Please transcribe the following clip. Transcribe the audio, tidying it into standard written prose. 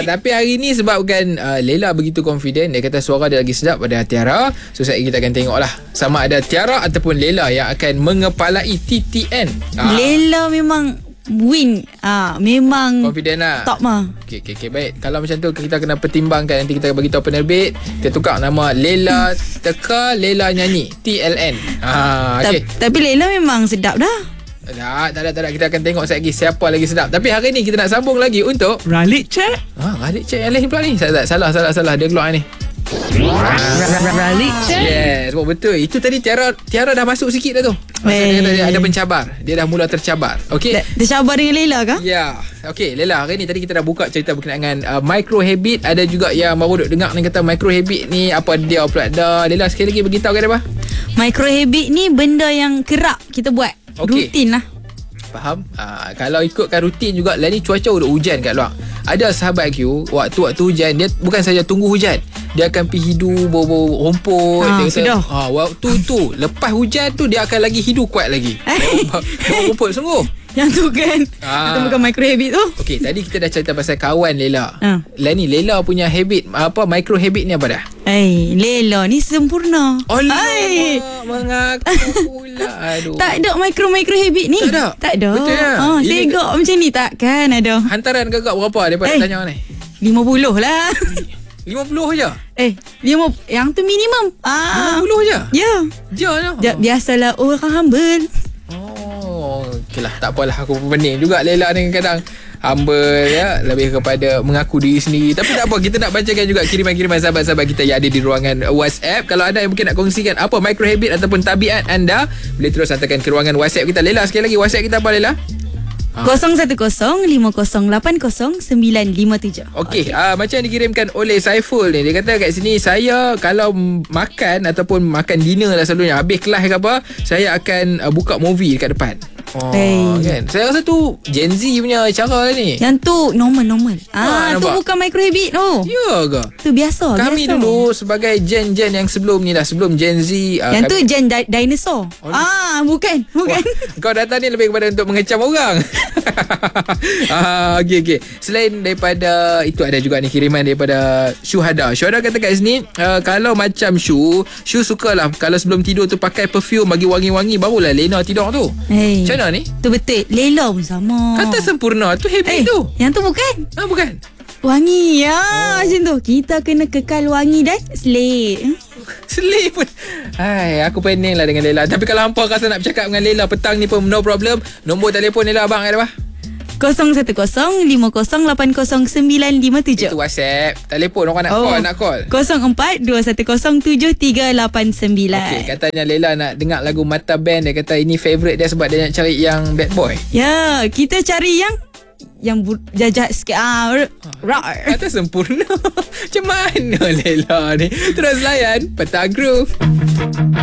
Tapi hari ni sebabkan Lela begitu confident, dia kata suara dia lagi sedap pada Tiara. So kita akan tengok lah sama ada Tiara ataupun Lela yang akan mengepalai TTN. Lela memang win. Memang confident lah. Top mah. Okay, baik. Kalau macam tu kita kena pertimbangkan. Nanti kita bagi tahu penerbit. Kita tukar nama Lela teka, Lela nyanyi TLN. Okay. Tapi Lela memang sedap dah. Tak ada. Kita akan tengok sekejap lagi siapa lagi sedap. Tapi hari ni kita nak sambung lagi untuk Ralik check. Ralik check yang lain pula ni. Salah. Dia keluar ni. Ralik check. Yes, betul. Itu tadi Tiara dah masuk sikit dah tu. Dia kata dia ada pencabar. Dia dah mula tercabar. Okey. Tercabar dengan Lela kah? Ya. Okey, Lela, hari ni tadi kita dah buka cerita berkenaan dengan micro habit. Ada juga yang baru duk dengar ni kata micro habit ni apa dia pula dah. Lela sekali lagi beritahu kan apa? Micro habit ni benda yang kerap kita buat. Rutin lah. Faham? Kalau ikutkan rutin juga, lah ni cuaca udah hujan kat luar. Ada sahabat Q, waktu hujan, dia bukan saja tunggu hujan, dia akan pergi hidu bau-bau rumput. Dia kata, waktu tu lepas hujan tu dia akan lagi hidu kuat lagi. Bau rumput sungguh. Yang tu kan itu bukan micro habit tu. Okey, tadi kita dah cerita pasal kawan Lela. Lah ni Lela punya habit, micro habit ni apa dah? Lela ni sempurna. Mengaku pula. Aduh. Tak ada micro habit ni. Tak ada. Betul lah. Segak macam ni takkan ada. Hantaran kakak berapa daripada tanya ni? 50 lah. 50 je? 50. Yang tu minimum. 50 je? Ya. Biasalah orang humble. Okeylah, tak apalah, aku pening juga Lela ni kadang humble ya, lebih kepada mengaku diri sendiri. Tapi tak apa, kita nak bacakan juga kiriman-kiriman sahabat-sahabat kita yang ada di ruangan WhatsApp. Kalau anda yang mungkin nak kongsikan apa micro habit ataupun tabiat anda, boleh terus hantarkan ke ruangan WhatsApp kita. Lela, sekali lagi WhatsApp kita apa Lela? 010-5080-957. Okey, macam dikirimkan oleh Saiful ni. Dia kata kat sini, saya kalau makan ataupun makan dinner lah selalunya, habis kelas ke apa, saya akan buka movie dekat depan. Kan? Saya rasa tu Gen Z punya cara lah ni. Yang tu normal. Tu bukan micro habit tu. Ya ke? Tu biasa. Kami dulu sebagai gen yang sebelum ni lah, sebelum Gen Z. Yang tu gen dinosaur. Bukan. Kau datang ni lebih kepada untuk mengecam orang. Okey. Selain daripada itu, ada juga ni kiriman daripada Syuhada. Syuhada kata kat sini, kalau macam Syu sukalah kalau sebelum tidur tu pakai perfume bagi wangi-wangi, barulah Lena tidur tu. Macam mana ni? Tu betul. Lela pun sama. Kata sempurna tu habit tu. Yang tu bukan. Bukan. Wangi macam tu. Kita kena kekal wangi dan slay. Slay pun. Aku pening lah dengan Lela. Tapi kalau hampa rasa nak bercakap dengan Lela petang ni pun no problem. Nombor telefon Lela abang ada apa? 010-5080-957. Itu WhatsApp. Telefon orang nak call. 04-210-7389. Okey, katanya Lela nak dengar lagu Mata Band. Dia kata ini favourite dia sebab dia nak cari yang bad boy. Ya, kita cari yang jajak sikit. Kata sempurna. Macam mana Lela ni? Terus layan Petang Groove.